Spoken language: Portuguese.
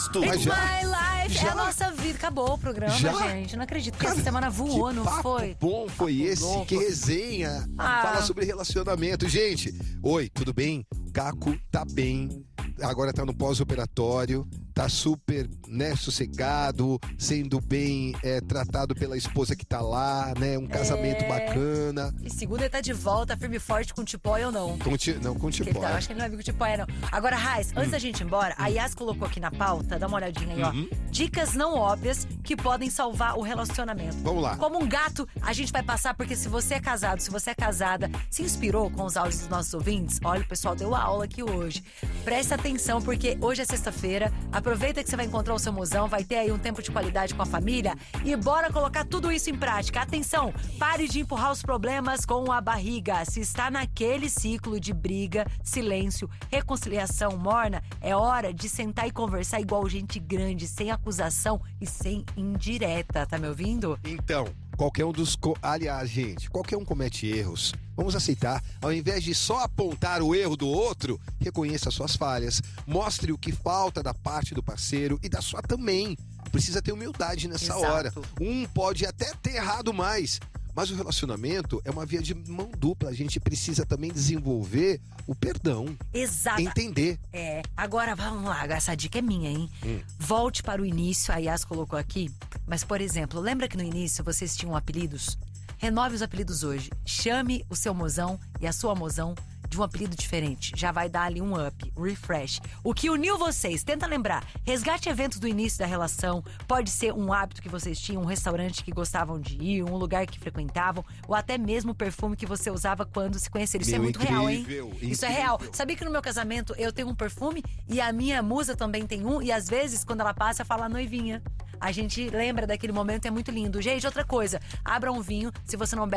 sexto. It's já? my life, é Já? a nossa vida. Acabou o programa, Já? gente. Não acredito que Cara, essa semana voou, que não papo foi? bom foi Papo esse? louco. Que resenha. Ah. Fala sobre relacionamento. Gente, oi, tudo bem? Caco tá bem. Agora tá no pós-operatório. Tá super, né, sossegado, sendo bem tratado pela esposa que tá lá, né? Um casamento bacana. E segunda ele tá de volta, firme e forte com o Tipóia ou não? Com Eu Tipóia. acho que ele não é amigo de Tipóia, não. Agora, Raiz, antes da gente ir embora, a Yas colocou aqui na pauta, dá uma olhadinha aí, ó. Dicas não óbvias que podem salvar o relacionamento. Vamos lá. Como um gato, a gente vai passar, porque se você é casado, se você é casada, se inspirou com os áudios dos nossos ouvintes, olha, o pessoal deu aula aqui hoje. Presta atenção, porque hoje é sexta-feira, aproveita que você vai encontrar o seu mozão, vai ter aí um tempo de qualidade com a família e bora colocar tudo isso em prática. Atenção, pare de empurrar os problemas com a barriga. Se está naquele ciclo de briga, silêncio, reconciliação morna, é hora de sentar e conversar igual gente grande, sem acusação e sem indireta, tá me ouvindo? Então, qualquer um aliás, gente, qualquer um comete erros. Vamos aceitar. Ao invés de só apontar o erro do outro, reconheça suas falhas. Mostre o que falta da parte do parceiro e da sua também. Precisa ter humildade nessa Exato. hora. Um pode até ter errado mais, mas o relacionamento é uma via de mão dupla. A gente precisa também desenvolver o perdão. Exato. Entender. Agora vamos lá, essa dica é minha, hein? Volte para o início, a Yas colocou aqui. Mas, por exemplo, lembra que no início vocês tinham apelidos? Renove os apelidos hoje. Chame o seu mozão e a sua mozão de um apelido diferente. Já vai dar ali um up, um refresh. O que uniu vocês, tenta lembrar. Resgate eventos do início da relação. Pode ser um hábito que vocês tinham, um restaurante que gostavam de ir, um lugar que frequentavam, ou até mesmo o perfume que você usava quando se conheceram. Isso é muito real, hein? Isso é real. Sabia que no meu casamento eu tenho um perfume e a minha musa também tem um, e às vezes, quando ela passa, fala noivinha. A gente lembra daquele momento, é muito lindo. Gente, outra coisa, abra um vinho, se você não bebe